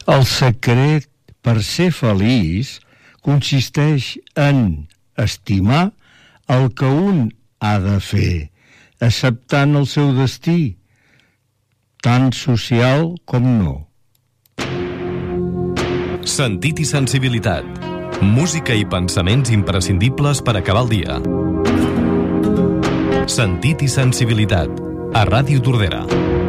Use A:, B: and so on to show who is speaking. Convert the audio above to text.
A: El secret per ser feliç consisteix en estimar el que un ha de fer, acceptant el seu destí, tant social com no.
B: Sentit i sensibilitat. Música i pensaments imprescindibles per acabar el dia. Sentit i sensibilitat. A Ràdio Tordera.